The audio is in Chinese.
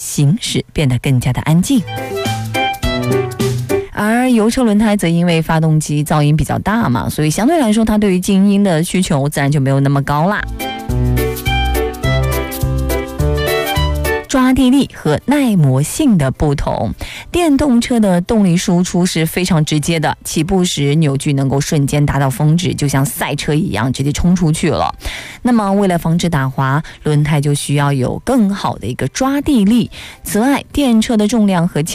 行驶变得更加的安静。而油车轮胎则因为发动机噪音比较大嘛，所以相对来说它对于静音的需求自然就没有那么高啦。抓地力和耐磨性的不同，电动车的动力输出是非常直接的，起步时扭矩能够瞬间达到峰值，就像赛车一样直接冲出去了。那么为了防止打滑，轮胎就需要有更好的一个抓地力。此外，电车的重量和